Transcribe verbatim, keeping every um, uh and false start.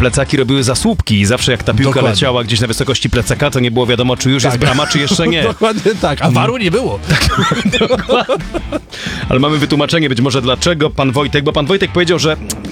plecaki robiły zasłupki i zawsze jak ta piłka Dokładnie. leciała gdzieś na wysokości plecaka, to nie było wiadomo, czy już jest brama, czy jeszcze nie. Dokładnie tak, a waru nie było. Ale mamy wytłumaczenie być może dlaczego pan Wojtek, bo pan Wojtek powiedział, że